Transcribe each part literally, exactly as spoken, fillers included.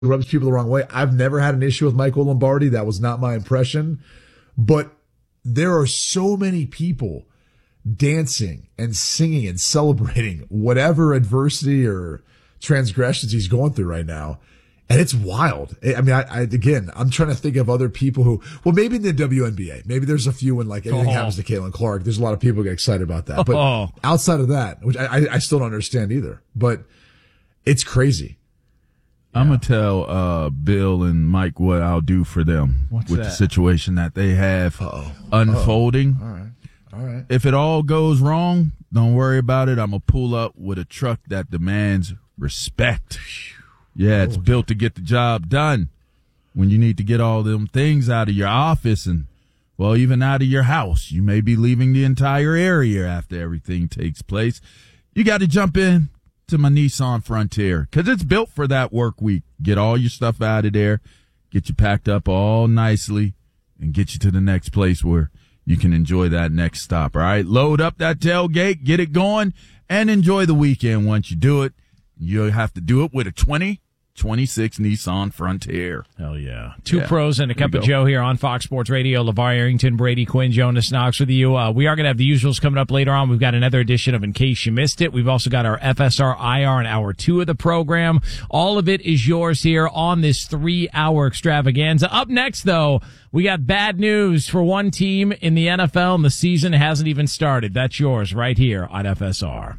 rubs people the wrong way. I've never had an issue with Michael Lombardi. That was not my impression. But there are so many people dancing and singing and celebrating whatever adversity or transgressions he's going through right now. And it's wild. I mean, I, I again, I'm trying to think of other people who, well, maybe in the W N B A, maybe there's a few when like anything oh. happens to Caitlin Clark. There's a lot of people who get excited about that. But oh. outside of that, which I, I still don't understand either, but it's crazy. I'm yeah. going to tell uh, Bill and Mike what I'll do for them What's with that? the situation that they have Uh-oh. unfolding. Uh-oh. All right. All right. If it all goes wrong, don't worry about it. I'm going to pull up with a truck that demands respect. Yeah, it's oh. built to get the job done. When you need to get all them things out of your office and, well, even out of your house, you may be leaving the entire area after everything takes place. You got to jump in to my Nissan Frontier because it's built for that work week. Get all your stuff out of there, get you packed up all nicely, and get you to the next place where you can enjoy that next stop. All right, load up that tailgate, get it going, and enjoy the weekend. Once you do it, you have to do it with a twenty twenty-six Nissan Frontier. Hell yeah. Two yeah. pros and a cup of Joe here on Fox Sports Radio. LeVar Arrington, Brady Quinn, Jonas Knox with you. Uh, we are going to have the usuals coming up later on. We've got another edition of In Case You Missed It. We've also got our F S R I R in hour two of the program. All of it is yours here on this three-hour extravaganza. Up next, though, we got bad news for one team in the N F L, and the season hasn't even started. That's yours right here on F S R.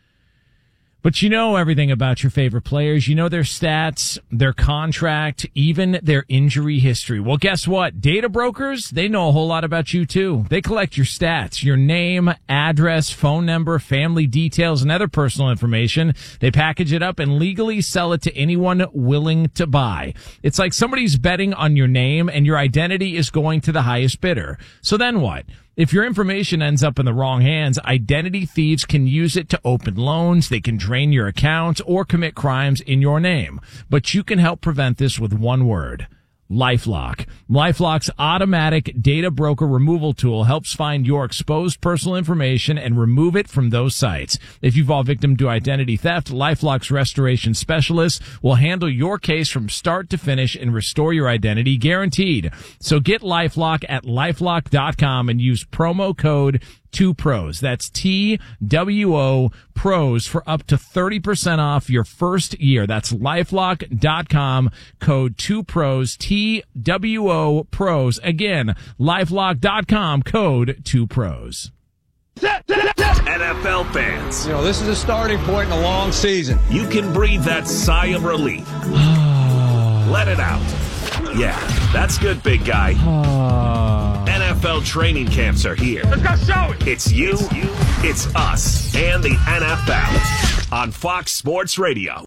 But you know everything about your favorite players. You know their stats, their contract, even their injury history. Well, guess what? Data brokers, they know a whole lot about you too. They collect your stats, your name, address, phone number, family details, and other personal information. They package it up and legally sell it to anyone willing to buy. It's like somebody's betting on your name and your identity is going to the highest bidder. So then what? If your information ends up in the wrong hands, identity thieves can use it to open loans, they can drain your account, or commit crimes in your name. But you can help prevent this with one word. LifeLock. LifeLock's automatic data broker removal tool helps find your exposed personal information and remove it from those sites. If you fall victim to identity theft, LifeLock's restoration specialists will handle your case from start to finish and restore your identity guaranteed. So get LifeLock at LifeLock dot com and use promo code Two pros. That's T W O pros for up to thirty percent off your first year. That's LifeLock dot com, code two pros, T W O pros. Again, LifeLock dot com, code two pros. N F L fans, you know, this is a starting point in a long season. You can breathe that sigh of relief. Let it out. Yeah, that's good, big guy. N F L training camps are here. Let's go show it. It's you, it's you, it's us, and the N F L on Fox Sports Radio.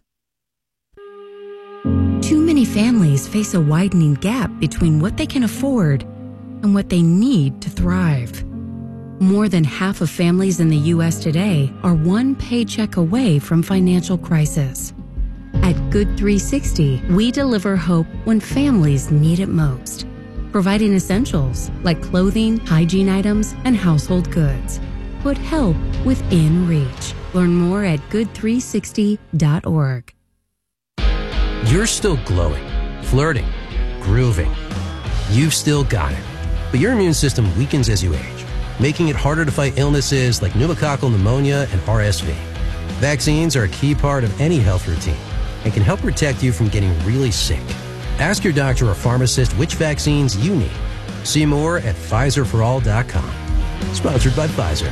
Too many families face a widening gap between what they can afford and what they need to thrive. More than half of families in the U S today are one paycheck away from financial crisis. At Good three sixty, we deliver hope when families need it most, providing essentials like clothing, hygiene items, and household goods. Put help within reach. Learn more at good three sixty dot org. You're still glowing, flirting, grooving. You've still got it. But your immune system weakens as you age, making it harder to fight illnesses like pneumococcal pneumonia and R S V. Vaccines are a key part of any health routine and can help protect you from getting really sick. Ask your doctor or pharmacist which vaccines you need. See more at Pfizer for all dot com. Sponsored by Pfizer.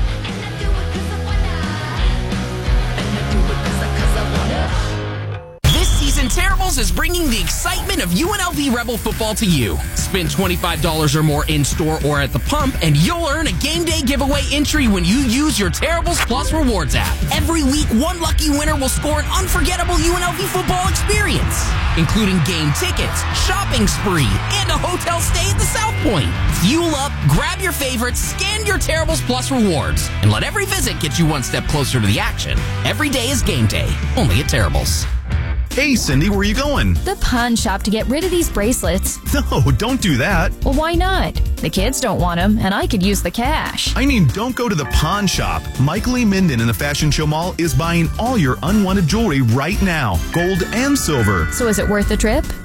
Terribles is bringing the excitement of U N L V Rebel football to you. Spend twenty-five dollars or more in-store or at the pump, and you'll earn a game day giveaway entry when you use your Terribles Plus Rewards app. Every week, one lucky winner will score an unforgettable U N L V football experience, including game tickets, shopping spree, and a hotel stay at the South Point. Fuel up, grab your favorites, scan your Terribles Plus Rewards, and let every visit get you one step closer to the action. Every day is game day, only at Terribles. Hey, Cindy, where are you going? The pawn shop to get rid of these bracelets. No, don't do that. Well, why not? The kids don't want them, and I could use the cash. I mean, don't go to the pawn shop. Michael E. Minden in the Fashion Show Mall is buying all your unwanted jewelry right now, gold and silver. So is it worth the trip?